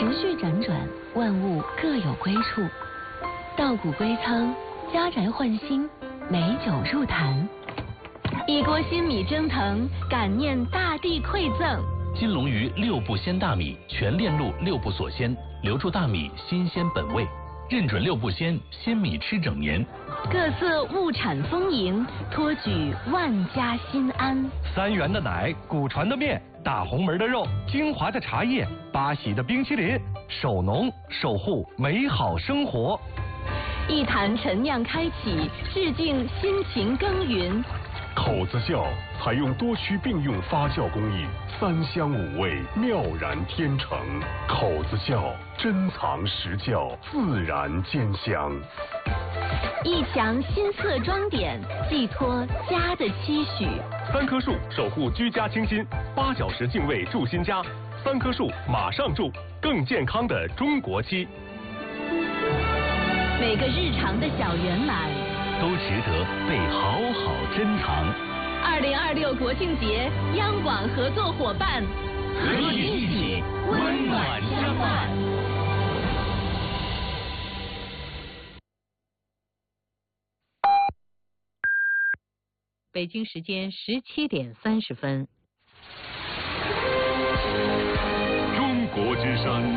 时序辗转，万物各有归处。稻谷归仓，家宅换新，美酒入坛。一锅新米蒸腾，感念大地馈赠。 金龙鱼6步鲜大米，全链路6步锁鲜，留住大米新鲜本味。认准6步鲜，鲜米吃整年。 各色物产丰盈，托举万家心安。 3元的奶，古传的面，大红门的肉，精华的茶叶，八喜的冰淇淋，守农守护美好生活。 一坛陈酿开启，致敬辛勤耕耘。 口子窖采用多区并用发酵工艺，3香5味，妙然天成。口子窖珍藏实窖，自然兼香。 一墙新色装点，寄托家的期许。 3棵树守护居家清新，8小时净味住新家。3棵树马上住，更健康的中国期。 每个日常的小圆满， 都值得被好好珍藏。 2026国庆节，央广合作伙伴， 和你一起温暖相伴。 北京时间17点30分。 中国之声